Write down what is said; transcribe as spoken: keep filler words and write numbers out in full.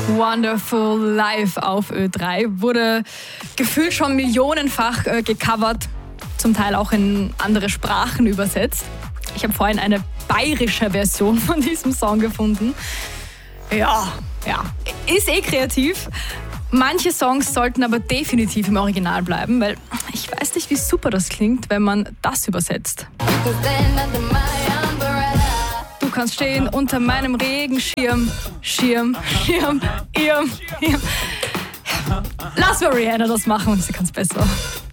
Wonderful live auf Ö drei. Wurde gefühlt schon millionenfach äh, gecovert, zum Teil auch in andere Sprachen übersetzt. Ich habe vorhin eine bayerische Version von diesem Song gefunden. Ja, ja, ist eh kreativ. Manche Songs sollten aber definitiv im Original bleiben, weil ich weiß nicht, wie super das klingt, wenn man das übersetzt. Du kannst stehen unter meinem Regenschirm, Schirm, Schirm, Irm, Irm. Lass mal Rihanna das machen und sie kann's besser.